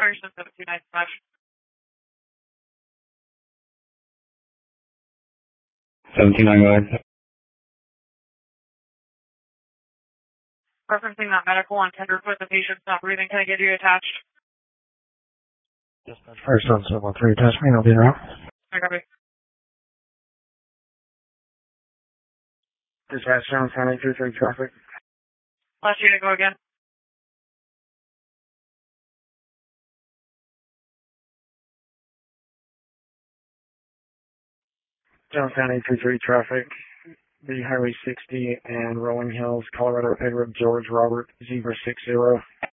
First and 1795. 1795. Referencing that medical on tenderfoot, the patient's not breathing. Can I get you attached? Dispatch first on 713, attach me and I'll be around. I copy. Dispatch 723 traffic. Last unit, go again. Johnstown 833 traffic, the Highway 60 and Rolling Hills, Colorado, Edward George Robert, Zebra 60.